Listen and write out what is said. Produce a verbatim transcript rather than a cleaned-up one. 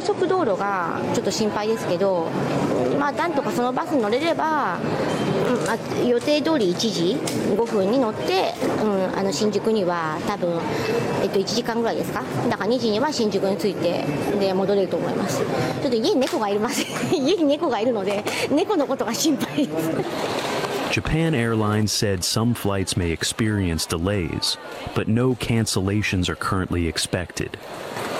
速道路がちょっと心配ですけど、まあ、なんとかそのバスに乗れれば、うんまあ、予定通りいちじごふんに乗って、うん、あの新宿には多分、えっと、いちじかんぐらいですか。だからにじには新宿に着いてで戻れると思います。ちょっと家に猫がいます家に猫がいるので猫のことが心配です。 Japan Airlines said some flights may experience delays, but no cancellations are currently expected.